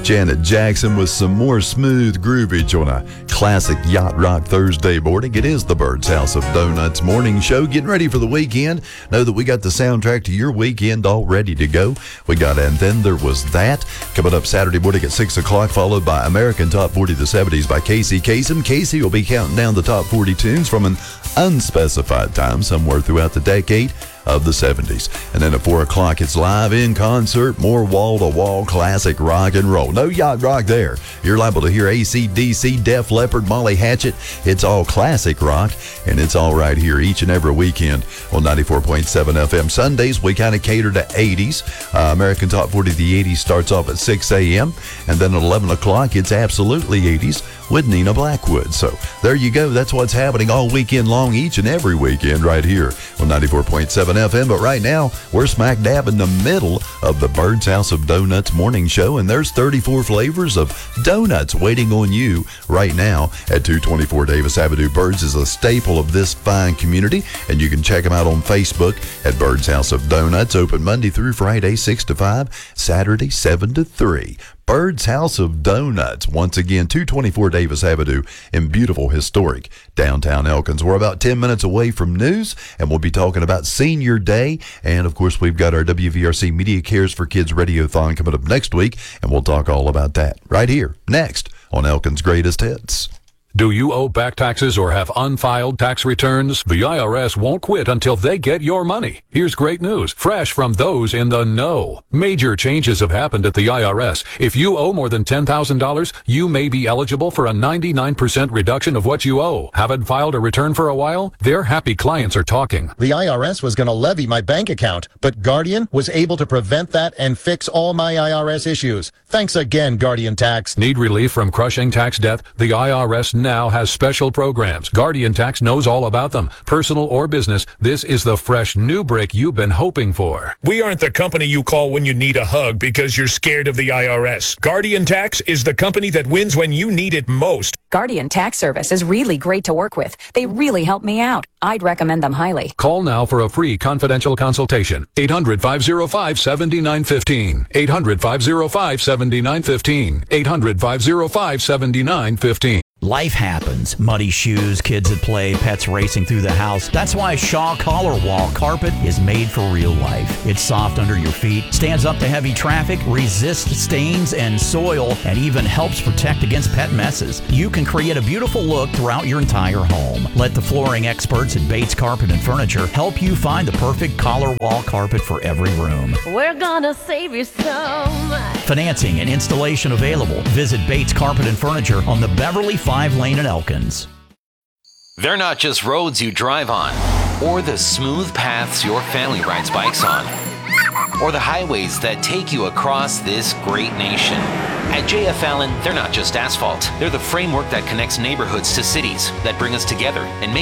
Janet Jackson with some more smooth groovage on a classic Yacht Rock Thursday morning. It is the Bird's House of Donuts morning show. Getting ready for the weekend. Know that we got the soundtrack to your weekend all ready to go. We got And Then There Was That coming up Saturday morning at 6 o'clock, followed by American Top 40 of the 70s by Casey Kasem. Casey will be counting down the top 40 tunes from an unspecified time somewhere throughout the decade of the 70s. And then at 4 o'clock, it's live in concert, more wall-to-wall classic rock and roll. No yacht rock there. You're liable to hear AC/DC, Def Leppard, Molly Hatchet. It's all classic rock, and it's all right here each and every weekend on 94.7 FM. Sundays, we kind of cater to 80s. American Top 40 of the 80s starts off at 6 a.m., and then at 11 o'clock, it's absolutely 80s with Nina Blackwood. So there you go. That's what's happening all weekend long, each and every weekend right here on 94.7 FM. But right now, we're smack dab in the middle of the Bird's House of Donuts morning show, and there's 34 flavors of donuts waiting on you right now at 224 Davis Avenue. Birds is a staple of this fine community, and you can check them out on Facebook at Bird's House of Donuts. Open Monday through Friday, 6 to 5, Saturday, 7 to 3. Bird's House of Donuts, once again, 224 Davis Avenue in beautiful, historic downtown Elkins. We're about 10 minutes away from news, and we'll be talking about Senior Day. And, of course, we've got our WVRC Media Cares for Kids Radiothon coming up next week, and we'll talk all about that right here, next, on Elkins' Greatest Hits. Do you owe back taxes or have unfiled tax returns? The IRS won't quit until they get your money. Here's great news, fresh from those in the know. Major changes have happened at the IRS. If you owe more than $10,000, you may be eligible for a 99% reduction of what you owe. Haven't filed a return for a while? Their happy clients are talking. The IRS was going to levy my bank account, but Guardian was able to prevent that and fix all my IRS issues. Thanks again, Guardian Tax. Need relief from crushing tax debt? The IRS now has special programs. Guardian Tax knows all about them. Personal or business, this is the fresh new break you've been hoping for. We aren't the company you call when you need a hug because you're scared of the IRS. Guardian Tax is the company that wins when you need it most. Guardian Tax Service is really great to work with. They really help me out. I'd recommend them highly. Call now for a free confidential consultation. 800-505-7915. 800-505-7915. 800-505-7915. Life happens. Muddy shoes, kids at play, pets racing through the house. That's why Shaw Color Wall Carpet is made for real life. It's soft under your feet, stands up to heavy traffic, resists stains and soil, and even helps protect against pet messes. You can create a beautiful look throughout your entire home. Let the flooring experts at Bates Carpet and Furniture help you find the perfect collar wall carpet for every room. We're gonna save you so much. Financing and installation available. Visit Bates Carpet and Furniture on the Beverly 5 lane in Elkins. They're not just roads you drive on, or the smooth paths your family rides bikes on, or the highways that take you across this great nation. At J.F. Allen, they're not just asphalt. They're the framework that connects neighborhoods to cities, that bring us together and make